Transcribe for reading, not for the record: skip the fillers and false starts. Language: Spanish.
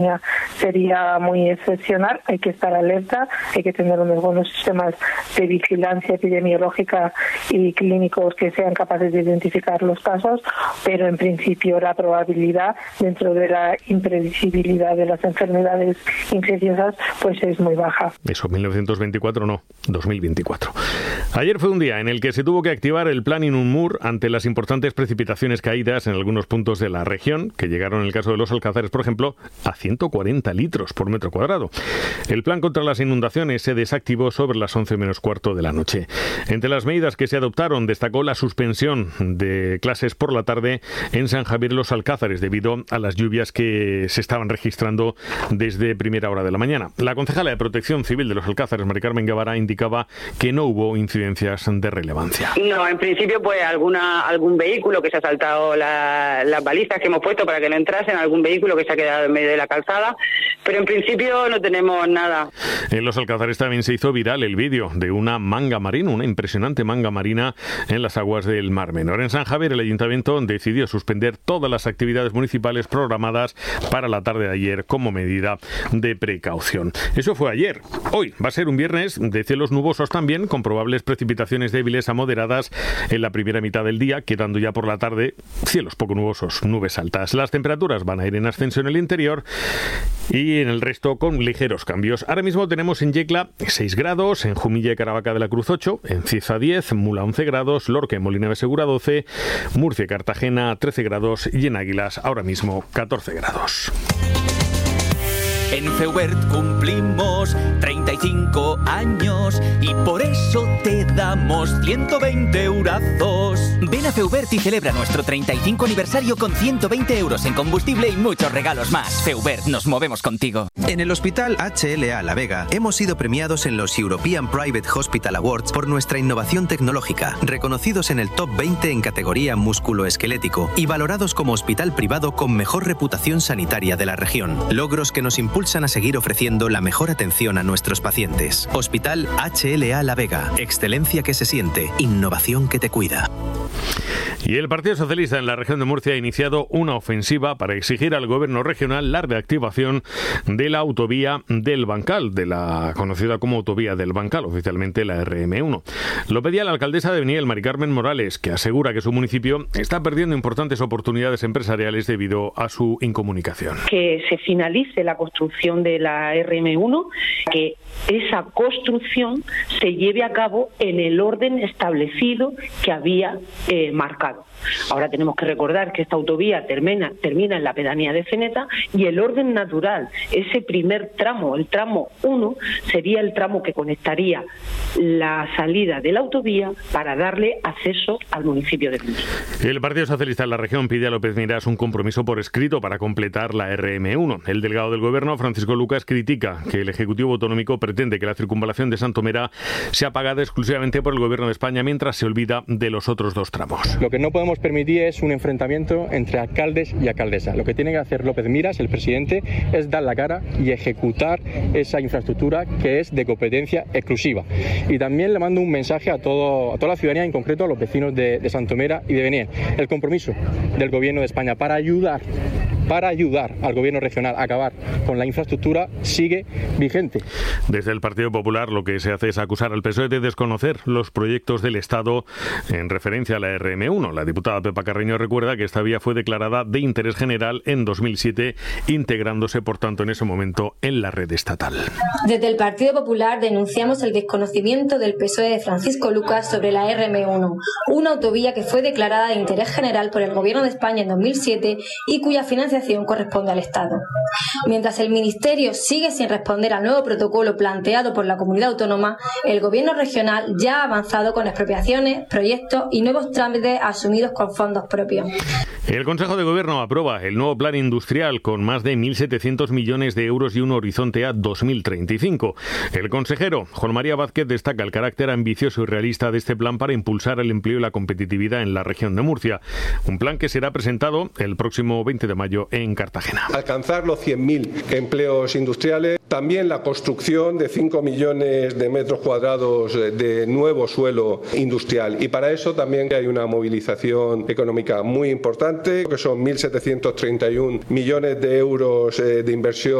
sería muy excepcional. Hay que estar alerta, hay que tener unos buenos sistemas de vigilancia epidemiológica y clínicos que sean capaces de identificar los casos, pero en principio la probabilidad, dentro de la imprevisibilidad de las enfermedades infecciosas, pues es muy baja. Eso, 1924 no, 2024. Ayer fue un día en el que se tuvo que activar el plan Inunmur ante las importantes precipitaciones caídas en algunos puntos de la región, que llegaron en el caso de los Alcázares, por ejemplo, a 140 litros por metro cuadrado. El plan contra las inundaciones se desactivó sobre las 11 menos cuarto de la noche. Entre las medidas que se adoptaron destacó la suspensión de clases por la tarde en San Javier y los Alcázares debido a las lluvias que se estaban registrando desde primera hora de la mañana. La concejala de Protección Civil de los Alcázares, Mari Carmen Guevara, indicaba que no hubo incidencias de relevancia. No, en principio pues algún vehículo que se ha saltado las balizas que hemos puesto para que no entrasen, algún vehículo que se ha quedado en medio de la calzada, pero en principio no tenemos nada. En los Alcázares también se hizo viral el vídeo de una manga marina, una impresionante manga marina en las aguas del Mar Menor. En San Javier el ayuntamiento decidió suspender todas las actividades municipales programadas para la tarde de ayer como medida de precaución. Eso fue ayer. Hoy va a ser un viernes de cielos nubosos también, con probables precipitaciones débiles a moderadas en la primera mitad del día, quedando ya por la tarde cielos poco nubosos, nubes altas. Las temperaturas van a ir en ascenso en el interior y en el resto con ligeros cambios. Ahora mismo tenemos en Yecla 6 grados, en Jumilla y Caravaca de la Cruz 8, en Cieza 10, Mula 11 grados, Lorca y Molina de Segura 12, Murcia y Cartagena 13 grados y en Águilas ahora mismo 14 grados. En Feubert cumplimos 35 años y por eso te damos 120 eurazos. Ven a Feubert y celebra nuestro 35 aniversario con 120 euros en combustible y muchos regalos más. Feubert, nos movemos contigo. En el Hospital HLA La Vega hemos sido premiados en los European Private Hospital Awards por nuestra innovación tecnológica, reconocidos en el top 20 en categoría músculo-esquelético y valorados como hospital privado con mejor reputación sanitaria de la región. Logros que nos impulsan a seguir ofreciendo la mejor atención a nuestros pacientes. Hospital HLA La Vega. Excelencia que se siente. Innovación que te cuida. Y el Partido Socialista en la región de Murcia ha iniciado una ofensiva para exigir al gobierno regional la reactivación de la autovía del Bancal, de la conocida como autovía del Bancal, oficialmente la RM1. Lo pedía la alcaldesa de Beniel, Mari Carmen Morales, que asegura que su municipio está perdiendo importantes oportunidades empresariales debido a su incomunicación. Que se finalice la construcción de la RM1, que esa construcción se lleve a cabo en el orden establecido que había marcado. Ahora tenemos que recordar que esta autovía termina en la pedanía de Ceneta y el orden natural, ese primer tramo, el tramo 1, sería el tramo que conectaría la salida de la autovía para darle acceso al municipio de Beniel. El Partido Socialista en la región pide a López Miras un compromiso por escrito para completar la RM1. El delegado del Gobierno, Francisco Lucas, critica que el Ejecutivo Autonómico pretende que la circunvalación de Santomera sea pagada exclusivamente por el Gobierno de España mientras se olvida de los otros dos tramos. Lo que no podemos permitir es un enfrentamiento entre alcaldes y alcaldesa. Lo que tiene que hacer López Miras, el presidente, es dar la cara y ejecutar esa infraestructura que es de competencia exclusiva. Y también le mando un mensaje a toda la ciudadanía, en concreto a los vecinos de Santomera y de Beniel. El compromiso del Gobierno de España para ayudar al Gobierno regional a acabar con la infraestructura sigue vigente. Desde el Partido Popular lo que se hace es acusar al PSOE de desconocer los proyectos del Estado en referencia a la RM1. La diputada Pepa Carreño recuerda que esta vía fue declarada de interés general en 2007, integrándose por tanto en ese momento en la red estatal. Desde el Partido Popular denunciamos el desconocimiento del PSOE de Francisco Lucas sobre la RM1, una autovía que fue declarada de interés general por el Gobierno de España en 2007 y cuya financiación corresponde al Estado. Mientras el Ministerio sigue sin responder al nuevo protocolo planteado por la comunidad autónoma, el Gobierno regional ya ha avanzado con expropiaciones, proyectos y nuevos trámites asumidos con fondos propios. El Consejo de Gobierno aprueba el nuevo plan industrial con más de 1.700 millones de euros y un horizonte a 2035. El consejero Juan María Vázquez destaca el carácter ambicioso y realista de este plan para impulsar el empleo y la competitividad en la región de Murcia. Un plan que será presentado el próximo 20 de mayo Emilio en Cartagena. Alcanzar los 100.000 empleos industriales, también la construcción de 5 millones de metros cuadrados de nuevo suelo industrial, y para eso también hay una movilización económica muy importante, que son 1.731 millones de euros de inversión